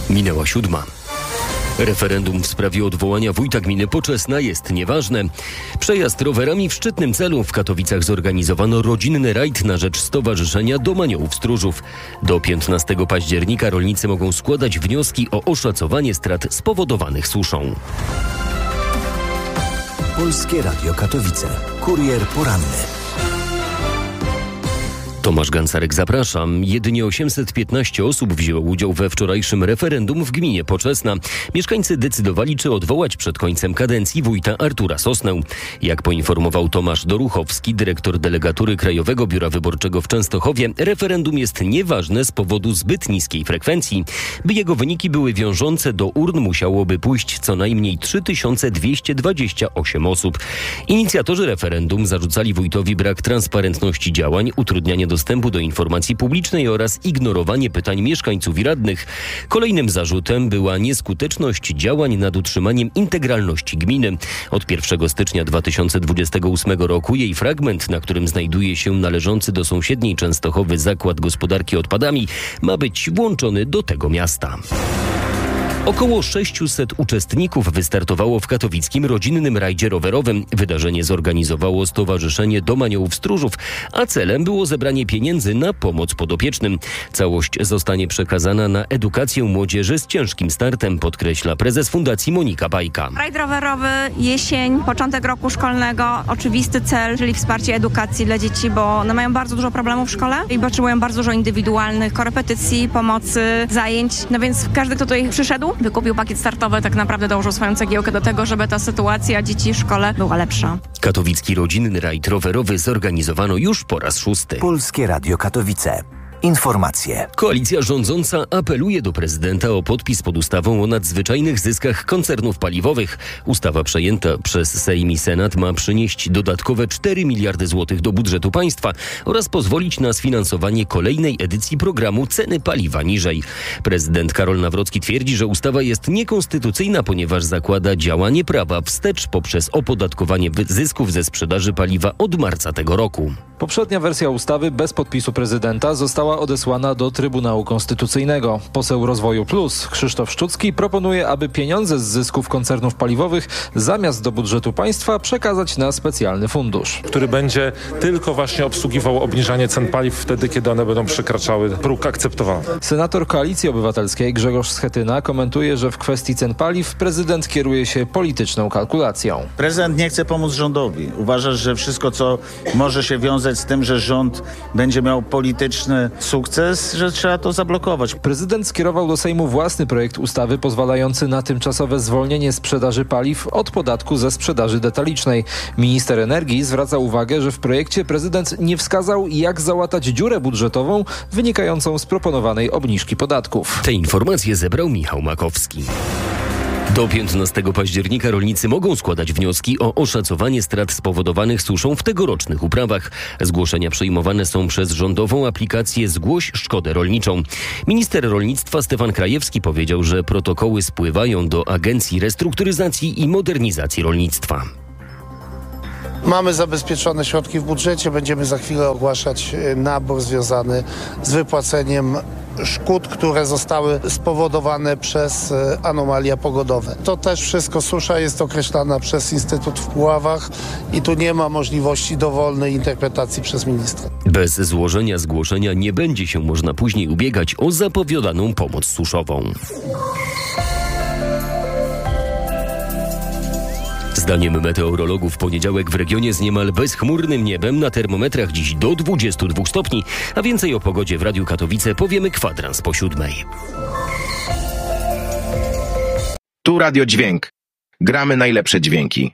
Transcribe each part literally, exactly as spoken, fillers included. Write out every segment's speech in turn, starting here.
Minęła siódma. Referendum w sprawie odwołania wójta gminy Poczesna jest nieważne. Przejazd rowerami w szczytnym celu. W Katowicach zorganizowano rodzinny rajd na rzecz Stowarzyszenia Dom Aniołów Stróżów. Do piętnastego października rolnicy mogą składać wnioski o oszacowanie strat spowodowanych suszą. Polskie Radio Katowice. Kurier poranny. Tomasz Gansarek, zapraszam. Jedynie osiemset piętnaście osób wzięło udział we wczorajszym referendum w gminie Poczesna. Mieszkańcy decydowali, czy odwołać przed końcem kadencji wójta Artura Sosnę. Jak poinformował Tomasz Doruchowski, dyrektor delegatury Krajowego Biura Wyborczego w Częstochowie, referendum jest nieważne z powodu zbyt niskiej frekwencji. By jego wyniki były wiążące, do urn musiałoby pójść co najmniej trzy tysiące dwieście dwadzieścia osiem osób. Inicjatorzy referendum zarzucali wójtowi brak transparentności działań, utrudnianie dostępu do informacji publicznej oraz ignorowanie pytań mieszkańców i radnych. Kolejnym zarzutem była nieskuteczność działań nad utrzymaniem integralności gminy. Od pierwszego stycznia dwa tysiące dwudziestego ósmego roku jej fragment, na którym znajduje się należący do sąsiedniej Częstochowy Zakład Gospodarki Odpadami, ma być włączony do tego miasta. Około sześciuset uczestników wystartowało w katowickim rodzinnym rajdzie rowerowym. Wydarzenie zorganizowało Stowarzyszenie Dom Aniołów Stróżów, a celem było zebranie pieniędzy na pomoc podopiecznym. Całość zostanie przekazana na edukację młodzieży z ciężkim startem, podkreśla prezes Fundacji Monika Bajka. Rajd rowerowy, jesień, początek roku szkolnego, oczywisty cel, czyli wsparcie edukacji dla dzieci, bo one mają bardzo dużo problemów w szkole i potrzebują bardzo dużo indywidualnych korepetycji, pomocy, zajęć. No więc każdy, kto tutaj przyszedł, wykupił pakiet startowy, tak naprawdę dołożył swoją cegiełkę do tego, żeby ta sytuacja dzieci w szkole była lepsza. Katowicki rodzinny rajd rowerowy zorganizowano już po raz szósty. Polskie Radio Katowice. Informacje. Koalicja rządząca apeluje do prezydenta o podpis pod ustawą o nadzwyczajnych zyskach koncernów paliwowych. Ustawa przejęta przez Sejm i Senat ma przynieść dodatkowe cztery miliardy złotych do budżetu państwa oraz pozwolić na sfinansowanie kolejnej edycji programu Ceny paliwa niżej. Prezydent Karol Nawrocki twierdzi, że ustawa jest niekonstytucyjna, ponieważ zakłada działanie prawa wstecz poprzez opodatkowanie zysków ze sprzedaży paliwa od marca tego roku. Poprzednia wersja ustawy bez podpisu prezydenta została odesłana do Trybunału Konstytucyjnego. Poseł Rozwoju Plus Krzysztof Szczucki proponuje, aby pieniądze z zysków koncernów paliwowych zamiast do budżetu państwa przekazać na specjalny fundusz, który będzie tylko właśnie obsługiwał obniżanie cen paliw wtedy, kiedy one będą przekraczały próg akceptowalny. Senator Koalicji Obywatelskiej Grzegorz Schetyna komentuje, że w kwestii cen paliw prezydent kieruje się polityczną kalkulacją. Prezydent nie chce pomóc rządowi. Uważa, że wszystko, co może się wiązać z tym, że rząd będzie miał polityczny sukces, że trzeba to zablokować. Prezydent skierował do Sejmu własny projekt ustawy pozwalający na tymczasowe zwolnienie sprzedaży paliw od podatku ze sprzedaży detalicznej. Minister energii zwraca uwagę, że w projekcie prezydent nie wskazał, jak załatać dziurę budżetową wynikającą z proponowanej obniżki podatków. Te informacje zebrał Michał Makowski. Do piętnastego października rolnicy mogą składać wnioski o oszacowanie strat spowodowanych suszą w tegorocznych uprawach. Zgłoszenia przyjmowane są przez rządową aplikację Zgłoś szkodę rolniczą. Minister rolnictwa Stefan Krajewski powiedział, że protokoły spływają do Agencji Restrukturyzacji i Modernizacji Rolnictwa. Mamy zabezpieczone środki w budżecie, będziemy za chwilę ogłaszać nabór związany z wypłaceniem szkód, które zostały spowodowane przez anomalia pogodowe. To też wszystko, susza jest określana przez Instytut w Puławach i tu nie ma możliwości dowolnej interpretacji przez ministra. Bez złożenia zgłoszenia nie będzie się można później ubiegać o zapowiadaną pomoc suszową. Zdaniem meteorologów w poniedziałek w regionie z niemal bezchmurnym niebem, na termometrach dziś do dwudziestu dwóch stopni, a więcej o pogodzie w Radiu Katowice powiemy kwadrans po siódmej. Tu Radio Dźwięk. Gramy najlepsze dźwięki.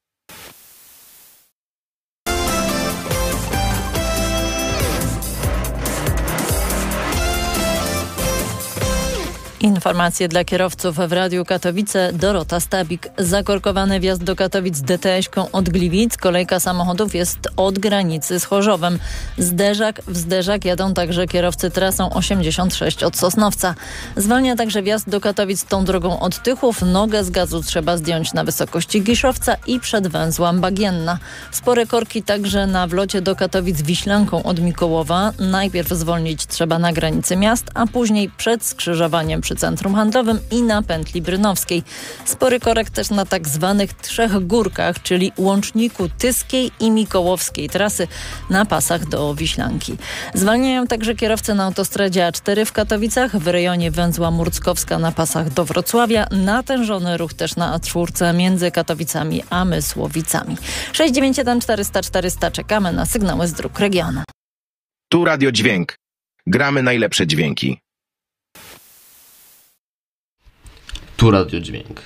Informacje dla kierowców w Radiu Katowice. Dorota Stabik. Zakorkowany wjazd do Katowic D T S-ką od Gliwic. Kolejka samochodów jest od granicy z Chorzowem. Zderzak w zderzak jadą także kierowcy trasą osiemdziesiąt sześć od Sosnowca. Zwalnia także wjazd do Katowic tą drogą od Tychów. Nogę z gazu trzeba zdjąć na wysokości Giszowca i przed węzłem Bagienna. Spore korki także na wlocie do Katowic Wiślanką od Mikołowa. Najpierw zwolnić trzeba na granicy miast, a później przed skrzyżowaniem przy przy centrum handlowym i na pętli brynowskiej. Spory korek też na tak zwanych trzech górkach, czyli łączniku Tyskiej i Mikołowskiej trasy na pasach do Wiślanki. Zwalniają także kierowcy na autostradzie A cztery w Katowicach, w rejonie węzła Murckowska na pasach do Wrocławia, natężony ruch też na A cztery między Katowicami a Mysłowicami. sześć dziewięć jeden czterysta czterysta czekamy na sygnały z dróg regionu. Tu Radio Dźwięk. Gramy najlepsze dźwięki. Tu Radio Dźwięk.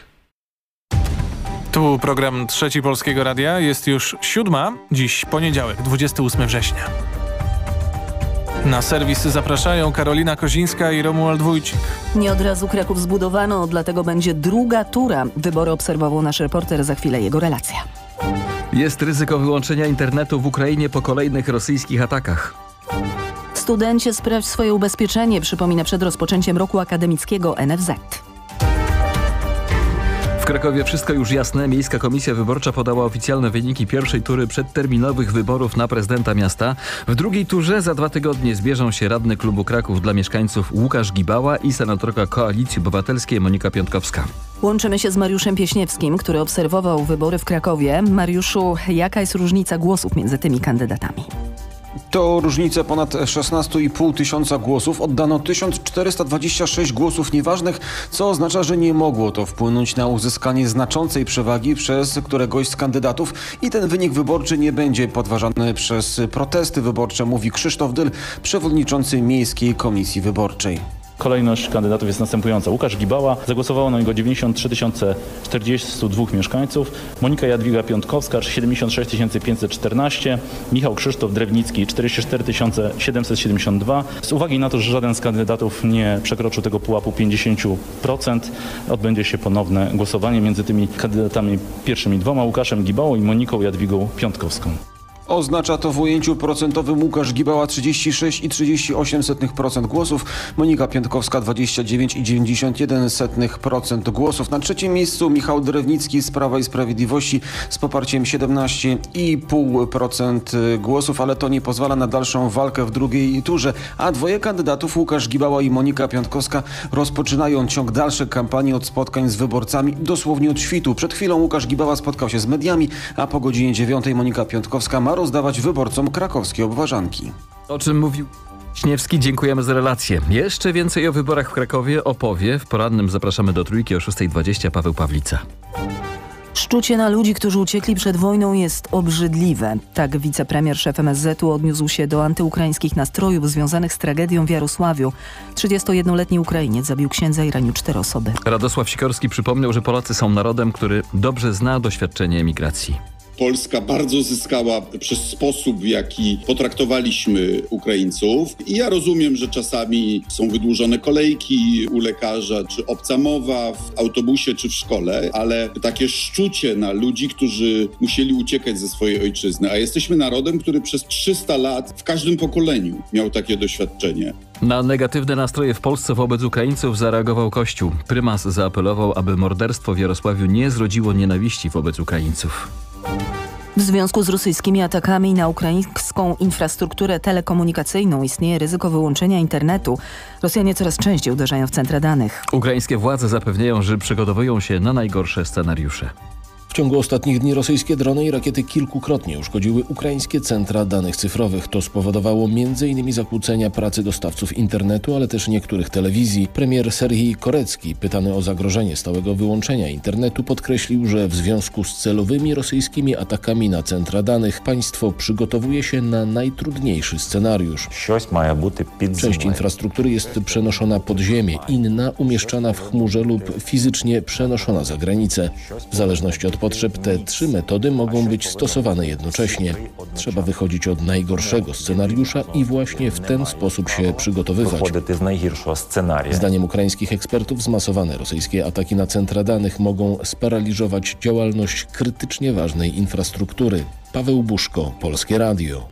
Tu program Trzeci Polskiego Radia. Jest już siódma, dziś poniedziałek, dwudziestego ósmego września. Na serwis zapraszają Karolina Kozińska i Romuald Wójcik. Nie od razu Kraków zbudowano, dlatego będzie druga tura. Wybory obserwował nasz reporter, za chwilę jego relacja. Jest ryzyko wyłączenia internetu w Ukrainie po kolejnych rosyjskich atakach. Studencie, sprawdź swoje ubezpieczenie, przypomina przed rozpoczęciem roku akademickiego N F Z. W Krakowie wszystko już jasne. Miejska Komisja Wyborcza podała oficjalne wyniki pierwszej tury przedterminowych wyborów na prezydenta miasta. W drugiej turze za dwa tygodnie zbierzą się radny klubu Kraków dla mieszkańców Łukasz Gibała i senatorka Koalicji Obywatelskiej Monika Piątkowska. Łączymy się z Mariuszem Pieśniewskim, który obserwował wybory w Krakowie. Mariuszu, jaka jest różnica głosów między tymi kandydatami? To różnica ponad szesnaście i pół tysiąca głosów. Oddano tysiąc czterysta dwadzieścia sześć głosów nieważnych, co oznacza, że nie mogło to wpłynąć na uzyskanie znaczącej przewagi przez któregoś z kandydatów i ten wynik wyborczy nie będzie podważany przez protesty wyborcze, mówi Krzysztof Dyl, przewodniczący Miejskiej Komisji Wyborczej. Kolejność kandydatów jest następująca. Łukasz Gibała, zagłosowało na niego dziewięćdziesiąt trzy tysiące czterdzieści dwa mieszkańców, Monika Jadwiga Piątkowska siedemdziesiąt sześć tysięcy pięćset czternaście, Michał Krzysztof Drewnicki czterdzieści cztery tysiące siedemset siedemdziesiąt dwa. Z uwagi na to, że żaden z kandydatów nie przekroczył tego pułapu pięćdziesiąt procent, odbędzie się ponowne głosowanie między tymi kandydatami pierwszymi dwoma, Łukaszem Gibałą i Moniką Jadwigą Piątkowską. Oznacza to w ujęciu procentowym Łukasz Gibała trzydzieści sześć i trzydzieści osiem procent głosów, Monika Piątkowska dwadzieścia dziewięć i dziewięćdziesiąt jeden procent głosów. Na trzecim miejscu Michał Drewnicki z Prawa i Sprawiedliwości z poparciem siedemnaście i pół procent głosów, ale to nie pozwala na dalszą walkę w drugiej turze, a dwoje kandydatów, Łukasz Gibała i Monika Piątkowska, rozpoczynają ciąg dalszych kampanii od spotkań z wyborcami dosłownie od świtu. Przed chwilą Łukasz Gibała spotkał się z mediami, a po godzinie dziewiątej Monika Piątkowska ma rozdawać wyborcom krakowskie obwarzanki. O czym mówił Śniewski, dziękujemy za relację. Jeszcze więcej o wyborach w Krakowie opowie. W porannym zapraszamy do Trójki o szósta dwadzieścia. Paweł Pawlica. Szczucie na ludzi, którzy uciekli przed wojną, jest obrzydliwe. Tak wicepremier, szef M S Z u odniósł się do antyukraińskich nastrojów związanych z tragedią w Jarosławiu. trzydziestojednoletni Ukrainiec zabił księdza i ranił cztery osoby. Radosław Sikorski przypomniał, że Polacy są narodem, który dobrze zna doświadczenie emigracji. Polska bardzo zyskała przez sposób, w jaki potraktowaliśmy Ukraińców. I ja rozumiem, że czasami są wydłużone kolejki u lekarza, czy obca mowa w autobusie, czy w szkole, ale takie szczucie na ludzi, którzy musieli uciekać ze swojej ojczyzny. A jesteśmy narodem, który przez trzysta lat w każdym pokoleniu miał takie doświadczenie. Na negatywne nastroje w Polsce wobec Ukraińców zareagował Kościół. Prymas zaapelował, aby morderstwo w Jarosławiu nie zrodziło nienawiści wobec Ukraińców. W związku z rosyjskimi atakami na ukraińską infrastrukturę telekomunikacyjną istnieje ryzyko wyłączenia internetu. Rosjanie coraz częściej uderzają w centra danych. Ukraińskie władze zapewniają, że przygotowują się na najgorsze scenariusze. W ciągu ostatnich dni rosyjskie drony i rakiety kilkukrotnie uszkodziły ukraińskie centra danych cyfrowych. To spowodowało między innymi zakłócenia pracy dostawców internetu, ale też niektórych telewizji. Premier Serhii Korecki, pytany o zagrożenie stałego wyłączenia internetu, podkreślił, że w związku z celowymi rosyjskimi atakami na centra danych państwo przygotowuje się na najtrudniejszy scenariusz. Część infrastruktury jest przenoszona pod ziemię, inna umieszczana w chmurze lub fizycznie przenoszona za granicę. W zależności od potrzeb te trzy metody mogą być stosowane jednocześnie. Trzeba wychodzić od najgorszego scenariusza i właśnie w ten sposób się przygotowywać. Zdaniem ukraińskich ekspertów zmasowane rosyjskie ataki na centra danych mogą sparaliżować działalność krytycznie ważnej infrastruktury. Paweł Buszko, Polskie Radio.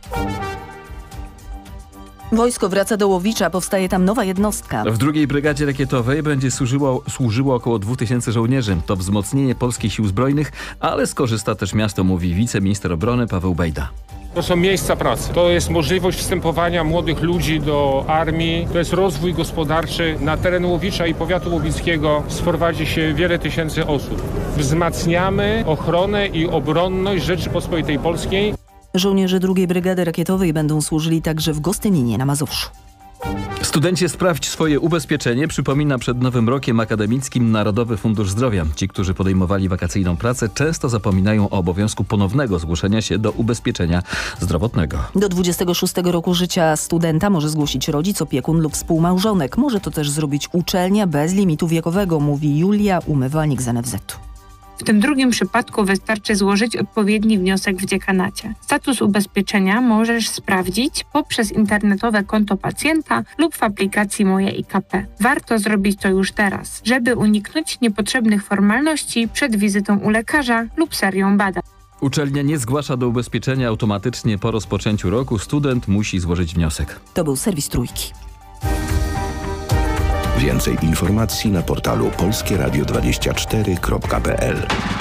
Wojsko wraca do Łowicza, powstaje tam nowa jednostka. W drugiej brygadzie rakietowej będzie służyło, służyło około dwóch tysięcy żołnierzy. To wzmocnienie polskich sił zbrojnych, ale skorzysta też miasto, mówi wiceminister obrony Paweł Bejda. To są miejsca pracy. To jest możliwość wstępowania młodych ludzi do armii. To jest rozwój gospodarczy. Na teren Łowicza i powiatu łowickiego sprowadzi się wiele tysięcy osób. Wzmacniamy ochronę i obronność Rzeczypospolitej Polskiej. Żołnierze drugiej Brygady Rakietowej będą służyli także w Gostyninie na Mazowszu. Studencie, sprawdź swoje ubezpieczenie, przypomina przed nowym rokiem akademickim Narodowy Fundusz Zdrowia. Ci, którzy podejmowali wakacyjną pracę, często zapominają o obowiązku ponownego zgłoszenia się do ubezpieczenia zdrowotnego. Do dwudziestego szóstego roku życia studenta może zgłosić rodzic, opiekun lub współmałżonek. Może to też zrobić uczelnia bez limitu wiekowego, mówi Julia Umywalnik z N F Z. W tym drugim przypadku wystarczy złożyć odpowiedni wniosek w dziekanacie. Status ubezpieczenia możesz sprawdzić poprzez internetowe konto pacjenta lub w aplikacji Moje I K P. Warto zrobić to już teraz, żeby uniknąć niepotrzebnych formalności przed wizytą u lekarza lub serią badań. Uczelnia nie zgłasza do ubezpieczenia automatycznie po rozpoczęciu roku. Student musi złożyć wniosek. To był serwis Trójki. Więcej informacji na portalu polskie radio dwadzieścia cztery kropka p l.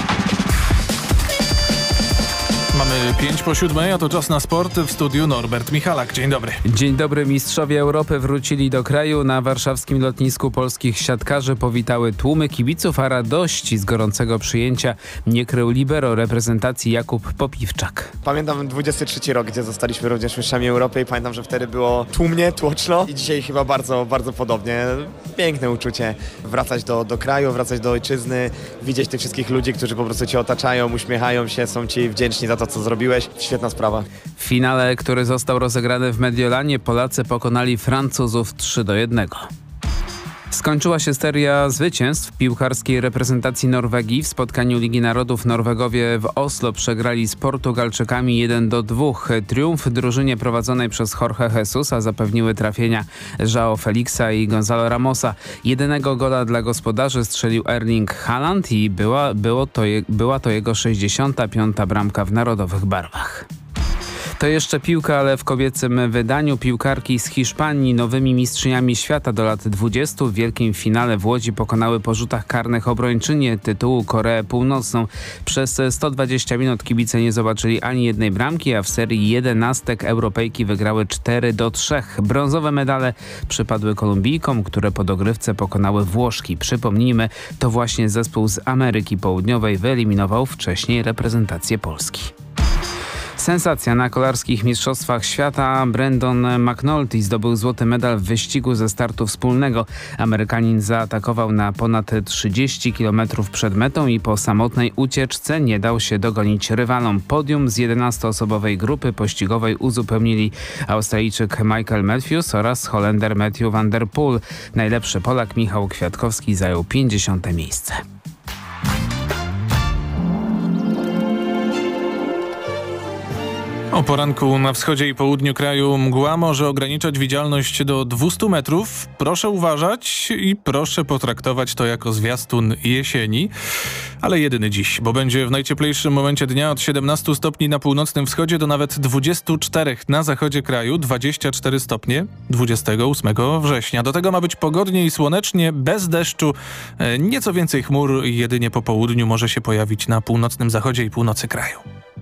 Mamy pięć po siódmej, a to czas na sport. W studiu Norbert Michalak. Dzień dobry. Dzień dobry. Mistrzowie Europy wrócili do kraju. Na warszawskim lotnisku polskich siatkarzy powitały tłumy kibiców, a radości z gorącego przyjęcia nie krył libero reprezentacji Jakub Popiwczak. Pamiętam dwudziesty trzeci rok, gdzie zostaliśmy również mistrzami Europy i pamiętam, że wtedy było tłumnie, tłoczno i dzisiaj chyba bardzo, bardzo podobnie. Piękne uczucie wracać do, do kraju, wracać do ojczyzny, widzieć tych wszystkich ludzi, którzy po prostu cię otaczają, uśmiechają się, są ci wdzięczni za to, co zrobiłeś. Świetna sprawa. W finale, który został rozegrany w Mediolanie, Polacy pokonali Francuzów trzy do jednego. Skończyła się seria zwycięstw piłkarskiej reprezentacji Norwegii. W spotkaniu Ligi Narodów Norwegowie w Oslo przegrali z Portugalczykami jeden do dwóch. Triumf drużynie prowadzonej przez Jorge Jesusa zapewniły trafienia João Felixa i Gonzalo Ramosa. Jedynego gola dla gospodarzy strzelił Erling Haaland i była, było to je, była to jego sześćdziesiąta piąta bramka w narodowych barwach. To jeszcze piłka, ale w kobiecym wydaniu. Piłkarki z Hiszpanii, nowymi mistrzyniami świata do lat dwudziestu, w wielkim finale w Łodzi pokonały po rzutach karnych obrończynię tytułu Koreę Północną. Przez sto dwadzieścia minut kibice nie zobaczyli ani jednej bramki, a w serii jedenastek Europejki wygrały cztery do trzech. Brązowe medale przypadły Kolumbijkom, które po dogrywce pokonały Włoszki. Przypomnijmy, to właśnie zespół z Ameryki Południowej wyeliminował wcześniej reprezentację Polski. Sensacja na kolarskich mistrzostwach świata. Brandon McNulty zdobył złoty medal w wyścigu ze startu wspólnego. Amerykanin zaatakował na ponad trzydzieści kilometrów przed metą i po samotnej ucieczce nie dał się dogonić rywalom. Podium z jedenastoosobowej grupy pościgowej uzupełnili Australijczyk Michael Matthews oraz Holender Matthew van der Poel. Najlepszy Polak Michał Kwiatkowski zajął pięćdziesiąte miejsce. O poranku na wschodzie i południu kraju mgła może ograniczać widzialność do dwustu metrów. Proszę uważać i proszę potraktować to jako zwiastun jesieni. Ale jedyny dziś, bo będzie w najcieplejszym momencie dnia od siedemnastu stopni na północnym wschodzie do nawet dwudziestu czterech na zachodzie kraju, dwadzieścia cztery stopnie dwudziestego ósmego września. Do tego ma być pogodnie i słonecznie, bez deszczu. Nieco więcej chmur jedynie po południu może się pojawić na północnym zachodzie i północy kraju.